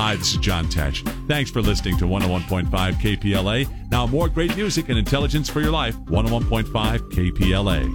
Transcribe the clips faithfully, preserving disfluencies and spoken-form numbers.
Hi, this is John Tesh. Thanks for listening to one oh one point five K P L A. Now more great music and intelligence for your life. one oh one point five K P L A.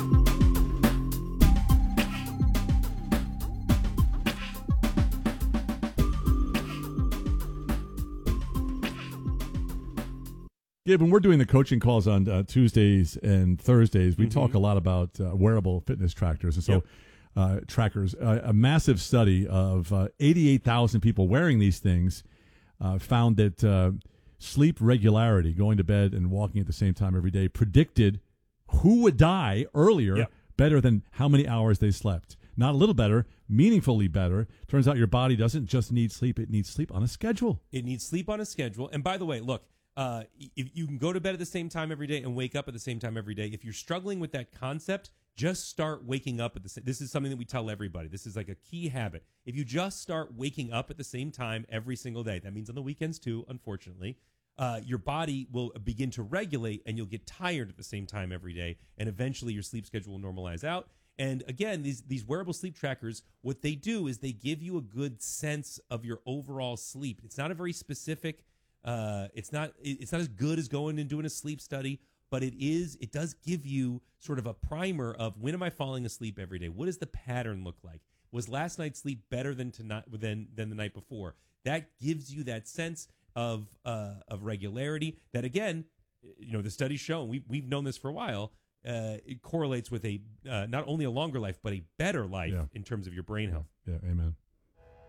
Yeah, when we're doing the coaching calls on uh, Tuesdays and Thursdays, we mm-hmm. talk a lot about uh, wearable fitness trackers. And so Yep. uh, trackers, uh, a massive study of uh, eighty-eight thousand people wearing these things uh, found that uh, sleep regularity, going to bed and walking at the same time every day, predicted who would die earlier Yep. better than how many hours they slept. Not a little better, meaningfully better. Turns out your body doesn't just need sleep, it needs sleep on a schedule. It needs sleep on a schedule. And by the way, look, Uh, if you can go to bed at the same time every day and wake up at the same time every day, if you're struggling with that concept, just start waking up at the same. This is something that we tell everybody. This is like a key habit. If you just start waking up at the same time every single day, that means on the weekends too, unfortunately, uh, your body will begin to regulate and you'll get tired at the same time every day. And eventually your sleep schedule will normalize out. And again, these, these wearable sleep trackers, what they do is they give you a good sense of your overall sleep. It's not a very specific Uh, it's not it's not as good as going and doing a sleep study, but it is it does give you sort of a primer of when am I falling asleep every day? What does the pattern look like? Was last night's sleep better than tonight than than the night before? That gives you that sense of uh, of regularity. That again, you know, the study's shown we we've known this for a while. Uh, it correlates with a uh, not only a longer life but a better life Yeah. in terms of your brain health. Yeah, amen.